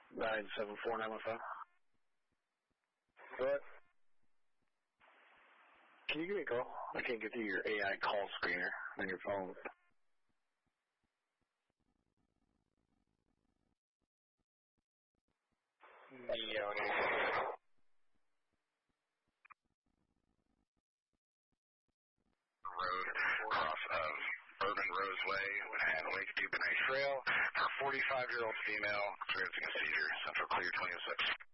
974-915. What? Can you give me a call? I can't get through your AI call screener on your phone. Road off of Urban Roseway and Lake Dubonnet Trail for a 45-year-old female experiencing a seizure. Central Clear 26.